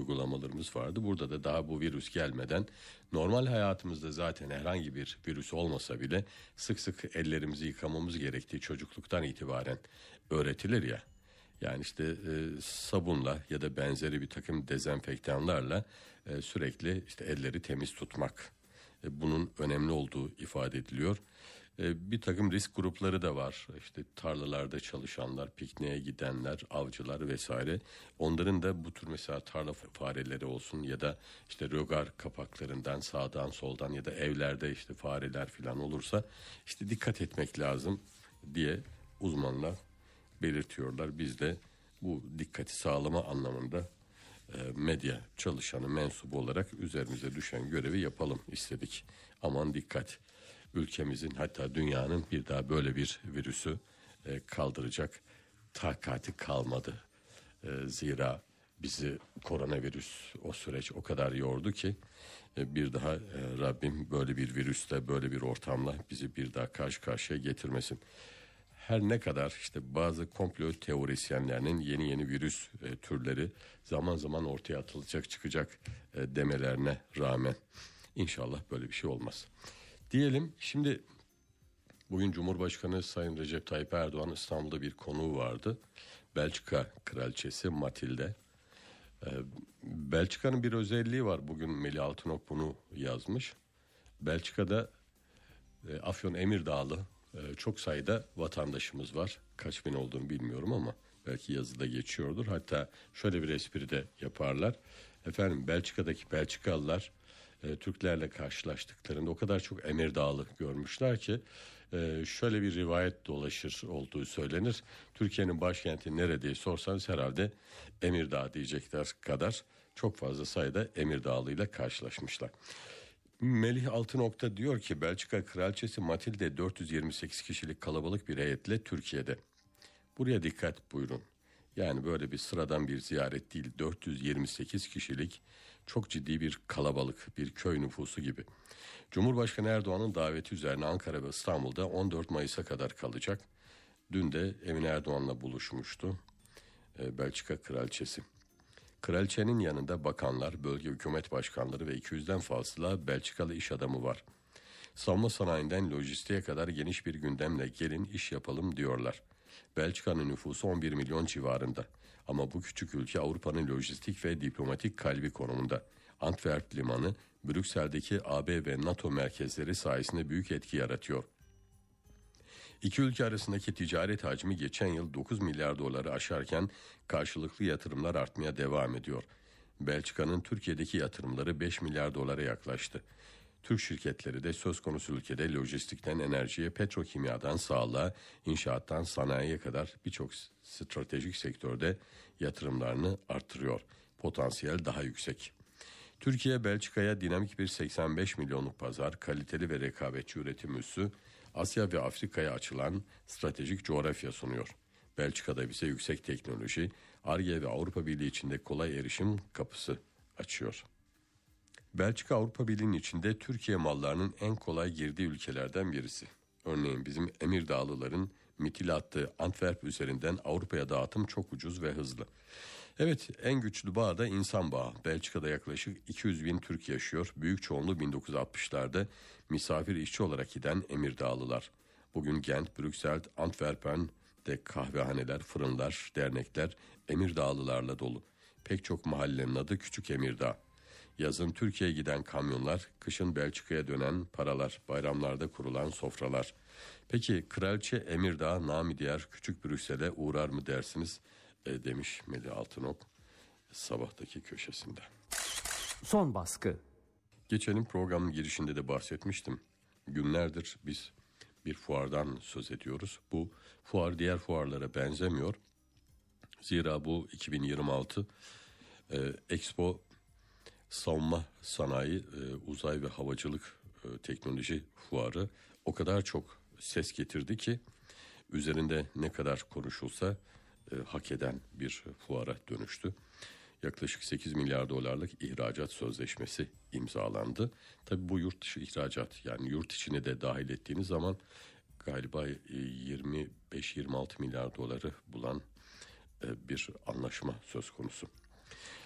uygulamalarımız vardı. Burada da daha bu virüs gelmeden normal hayatımızda zaten herhangi bir virüs olmasa bile sık sık ellerimizi yıkamamız gerektiği çocukluktan itibaren öğretilir ya. Yani işte sabunla ya da benzeri bir takım dezenfektanlarla sürekli işte elleri temiz tutmak. Bunun önemli olduğu ifade ediliyor. Bir takım risk grupları da var. İşte tarlalarda çalışanlar, pikniğe gidenler, avcılar vesaire. Onların da bu tür mesela tarla fareleri olsun ya da işte rögar kapaklarından sağdan soldan ya da evlerde işte fareler falan olursa işte dikkat etmek lazım diye uzmanlar belirtiyorlar. Biz de bu dikkati sağlama anlamında medya çalışanı mensubu olarak üzerimize düşen görevi yapalım istedik. Aman dikkat, ülkemizin hatta dünyanın bir daha böyle bir virüsü kaldıracak takati kalmadı. Zira bizi koronavirüs o süreç o kadar yordu ki bir daha Rabbim böyle bir virüsle böyle bir ortamla bizi bir daha karşı karşıya getirmesin. Her ne kadar işte bazı komplo teorisyenlerinin yeni virüs türleri zaman zaman ortaya atılacak çıkacak demelerine rağmen inşallah böyle bir şey olmaz. Diyelim şimdi bugün Cumhurbaşkanı Sayın Recep Tayyip Erdoğan İstanbul'da bir konuğu vardı. Belçika Kraliçesi Matilde. Belçika'nın bir özelliği var. Bugün Melih Altınok bunu yazmış. Belçika'da Afyon Emirdağlı çok sayıda vatandaşımız var. Kaç bin olduğunu bilmiyorum ama belki yazıda geçiyordur. Hatta şöyle bir espri de yaparlar. Efendim Belçika'daki Belçikalılar Türklerle karşılaştıklarında o kadar çok Emirdağlı görmüşler ki şöyle bir rivayet dolaşır olduğu söylenir. Türkiye'nin başkenti nerede diye sorsanız herhalde Emirdağ diyecekler kadar çok fazla sayıda Emirdağlıyla karşılaşmışlar. Melih Altınok'ta diyor ki Belçika Kraliçesi Matilde 428 kişilik kalabalık bir heyetle Türkiye'de. Buraya dikkat buyurun. Yani böyle bir sıradan bir ziyaret değil, 428 kişilik çok ciddi bir kalabalık, bir köy nüfusu gibi. Cumhurbaşkanı Erdoğan'ın daveti üzerine Ankara ve İstanbul'da 14 Mayıs'a kadar kalacak. Dün de Emine Erdoğan'la buluşmuştu Belçika Kraliçesi. Kraliçenin yanında bakanlar, bölge hükümet başkanları ve 200'den fazla Belçikalı iş adamı var. Savunma sanayinden lojistiğe kadar geniş bir gündemle gelin iş yapalım diyorlar. Belçika'nın nüfusu 11 milyon civarında. Ama bu küçük ülke Avrupa'nın lojistik ve diplomatik kalbi konumunda. Antwerp limanı, Brüksel'deki AB ve NATO merkezleri sayesinde büyük etki yaratıyor. İki ülke arasındaki ticaret hacmi geçen yıl 9 milyar doları aşarken karşılıklı yatırımlar artmaya devam ediyor. Belçika'nın Türkiye'deki yatırımları 5 milyar dolara yaklaştı. Türk şirketleri de söz konusu ülkede lojistikten enerjiye, petrokimyadan sağlığa, inşaattan sanayiye kadar birçok stratejik sektörde yatırımlarını arttırıyor. Potansiyel daha yüksek. Türkiye, Belçika'ya dinamik bir 85 milyonluk pazar, kaliteli ve rekabetçi üretim üssü, Asya ve Afrika'ya açılan stratejik coğrafya sunuyor. Belçika'da bize yüksek teknoloji, Ar-Ge ve Avrupa Birliği içinde kolay erişim kapısı açıyor. Belçika Avrupa Birliği'nin içinde Türkiye mallarının en kolay girdiği ülkelerden birisi. Örneğin bizim Emirdağlıların mitil attığı Antwerp üzerinden Avrupa'ya dağıtım çok ucuz ve hızlı. Evet, en güçlü bağ da insan bağı. Belçika'da yaklaşık 200 bin Türk yaşıyor. Büyük çoğunluğu 1960'larda misafir işçi olarak giden Emirdağlılar. Bugün Gent, Brüksel, Antwerpen'de kahvehaneler, fırınlar, dernekler Emirdağlılarla dolu. Pek çok mahallenin adı Küçük Emirdağ. Yazın Türkiye'ye giden kamyonlar, kışın Belçika'ya dönen paralar, bayramlarda kurulan sofralar. Peki Kraliçe Emirdağ namı diğer Küçük Brüksel'e uğrar mı dersiniz? Demiş Melih Altınok sabahtaki köşesinde. Son baskı. Geçelim, programın girişinde de bahsetmiştim. Günlerdir biz bir fuardan söz ediyoruz. Bu fuar diğer fuarlara benzemiyor. Zira bu 2026 Expo Savunma Sanayi, Uzay ve Havacılık Teknoloji Fuarı o kadar çok ses getirdi ki üzerinde ne kadar konuşulsa hak eden bir fuara dönüştü. Yaklaşık 8 milyar dolarlık ihracat sözleşmesi imzalandı. Tabii bu yurt dışı ihracat, yani yurt içine de dahil ettiğiniz zaman galiba 25-26 milyar doları bulan bir anlaşma söz konusu.